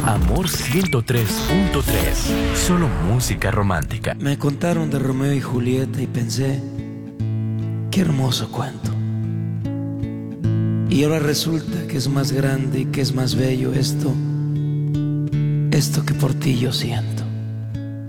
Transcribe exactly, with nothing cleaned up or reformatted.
Amor ciento tres punto tres. Solo música romántica. Me contaron de Romeo y Julieta y pensé, qué hermoso cuento. Y ahora resulta que es más grande y que es más bello esto, esto que por ti yo siento.